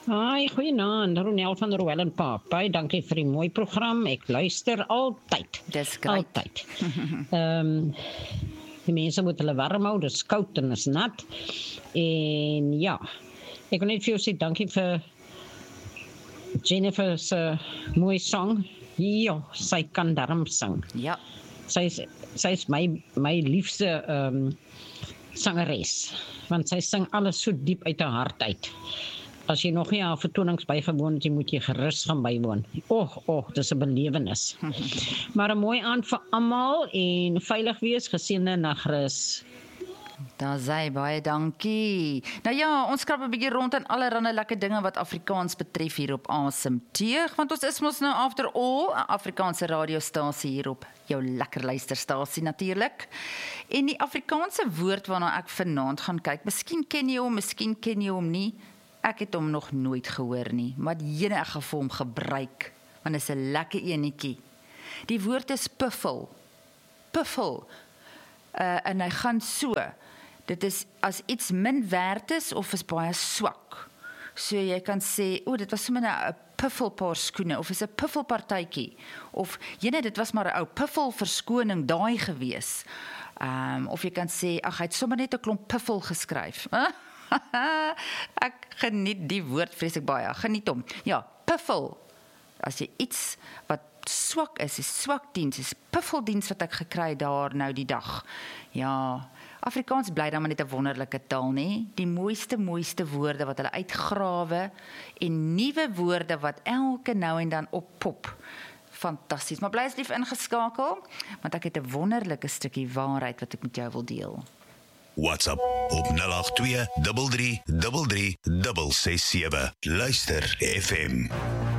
Hi, goeienaand, Ronel van der Welland Park. Baie dankie vir die mooi program. Ek luister altyd. Dis great. Altyd. Die mense moet hulle warm hou, dis koud en is nat. En ja, ek wil net vir jou sê dankie vir Jennifer se mooi song. Ja, sy kan darm sing. Ja. Sy is my liefste sangeres, want sy sing alles so diep uit haar hart uit. As jy nog nie haar vertonings bygewoon het, moet jy gerus gaan bywoon. Dis 'n belewenis. Maar 'n mooi aand vir almal en veilig wees, geseënde nagrus. Daar sê baie dankie. Nou ja, ons krap 'n bietjie rond aan allerlei lekker dinge wat Afrikaans betref hier op Asem Teug, want ons is mos nou after all 'n Afrikaanse radiostasie hier op jou lekker luisterstasie natuurlik. En die Afrikaanse woord waarna ek vanaand gaan kyk, miskien ken jy hom, miskien ken jy hom nie. Ek het hom nog nooit gehoor nie, maar jene ek gaan vir hom gebruik, want dit is 'n lekker enetjie. Die woord is puffel. Puffel. En hy gaan so. Dit is as iets min werd is of is baie swak. So jy kan sê, dit was sommer 'n puffelpaar skoene, of is 'n puffelpartytjie, of dit was maar 'n ou puffel verskoning daai gewees. Of jy kan sê, hy het sommer net 'n klomp puffel geskryf. Ek geniet die woord vreeslik baie, geniet hom. Ja, puffel. As jy iets wat swak is swakdiens, is puffeldiens wat ek gekry daar nou die dag. Ja, Afrikaans bly dan maar net 'n wonderlike taal, nê? Die mooiste woorde wat hulle uitgrawe en nuwe woorde wat elke nou en dan oppop. Fantasties, maar bly asseblief ingeskakel, want ek het 'n wonderlike stukkie waarheid wat ek met jou wil deel. WhatsApp op 082 33 33 667. Luister FM.